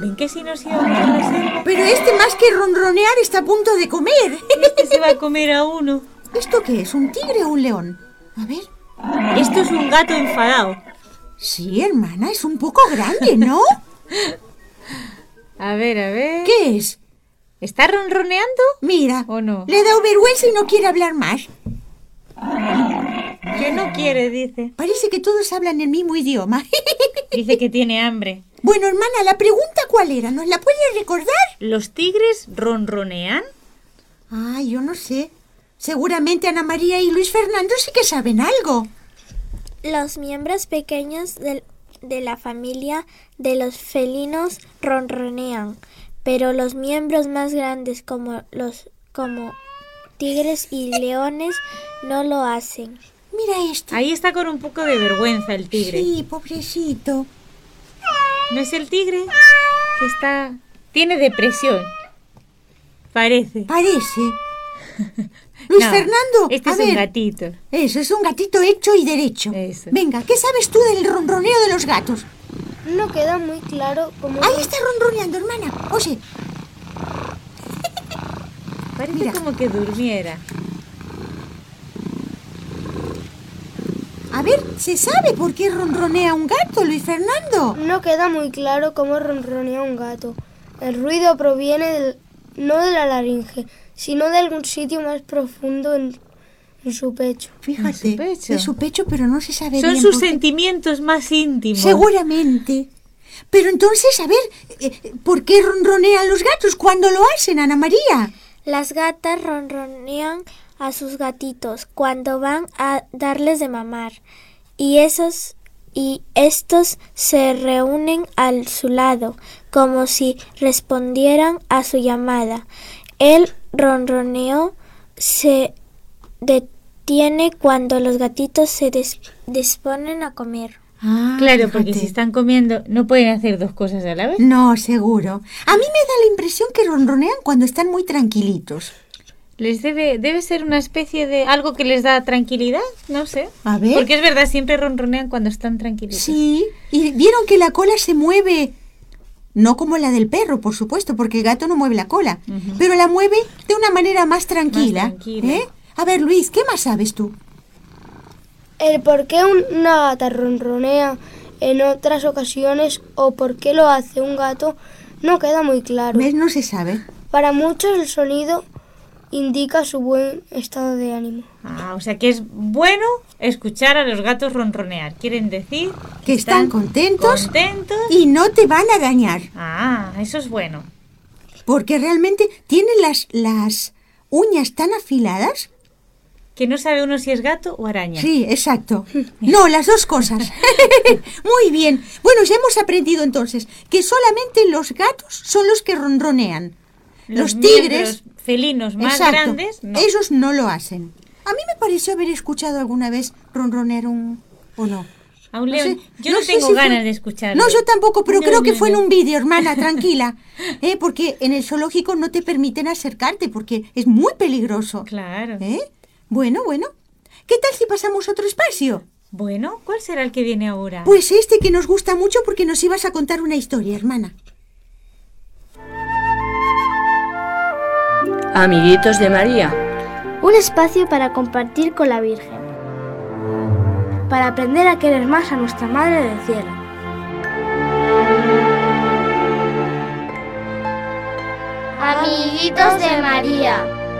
¿Ven que si nos íbamos a la selva? Pero este, más que ronronear, está a punto de comer. Este se va a comer a uno. ¿Esto qué es? ¿Un tigre o un león? A ver. Esto es un gato enfadado. Sí, hermana, es un poco grande, ¿no? A ver. ¿Qué es? ¿Está ronroneando? Mira, ¿O no? le da vergüenza y no quiere hablar más. Que no quiere, dice. Parece que todos hablan el mismo idioma. Dice que tiene hambre. Bueno, hermana, la pregunta ¿cuál era? ¿Nos la puedes recordar? ¿Los tigres ronronean? Ay, yo no sé. Seguramente Ana María y Luis Fernando sí que saben algo. Los miembros pequeños de la familia de los felinos ronronean, pero los miembros más grandes como tigres y leones no lo hacen. Mira esto. Ahí está con un poco de vergüenza el tigre. Sí, pobrecito. ¿No es el tigre? Que tiene depresión. Parece. Luis No, Fernando, este a es ver. un gatito. Eso, es un gatito hecho y derecho. Eso. Venga, ¿qué sabes tú del ronroneo de los gatos? No queda muy claro cómo... Ahí está ronroneando, hermana. Oye, Parece Mira. como que durmiera. a ver, ¿se sabe por qué ronronea un gato, Luis Fernando? No queda muy claro cómo ronronea un gato. El ruido proviene no de la laringe, sino de algún sitio más profundo en su pecho. Fíjate, En su pecho. de su pecho, pero no se sabe Son bien sus por qué. sentimientos más íntimos. Seguramente. Pero entonces, a ver, ¿por qué ronronean los gatos cuando lo hacen, Ana María? Las gatas ronronean a sus gatitos cuando van a darles de mamar y estos se reúnen a su lado como si respondieran a su llamada. El ronroneo se detiene cuando los gatitos se disponen a comer. Ah, Claro, porque fíjate. si están comiendo no pueden hacer dos cosas a la vez. No, seguro. A mí me da la impresión que ronronean cuando están muy tranquilitos. Les debe ser una especie de algo que les da tranquilidad, no sé. A ver. Porque es verdad, siempre ronronean cuando están tranquilitos. Sí, y vieron que la cola se mueve, no como la del perro, por supuesto, porque el gato no mueve la cola, pero la mueve de una manera más tranquila. Más tranquila. ¿Eh? A ver, Luis, ¿qué más sabes tú? El por qué una gata ronronea en otras ocasiones o por qué lo hace un gato no queda muy claro. ¿Ves? No se sabe. Para muchos el sonido indica su buen estado de ánimo. Ah, o sea que es bueno escuchar a los gatos ronronear. Quieren decir Que están contentos contentos. y no te van a dañar, Ah, eso es bueno. porque realmente tienen las uñas tan afiladas. Que no sabe uno si es gato o araña. Sí, exacto. No, las dos cosas. Muy bien. Bueno, ya hemos aprendido entonces que solamente los gatos son los que ronronean. Los tigres, miembros felinos más exacto, grandes, no. esos no lo hacen. A mí me pareció haber escuchado alguna vez ronronear o no. A un No león. sé, Yo no sé tengo si ganas fue- de escucharlo. No, yo tampoco, pero No, creo que no, fue en no. un vídeo, hermana, tranquila. Porque en el zoológico no te permiten acercarte porque es muy peligroso. Claro. Bueno. ¿Qué tal si pasamos a otro espacio? Bueno, ¿cuál será el que viene ahora? Pues este que nos gusta mucho porque nos ibas a contar una historia, hermana. Amiguitos de María. Un espacio para compartir con la Virgen, para aprender a querer más a nuestra Madre del Cielo. Amiguitos de María.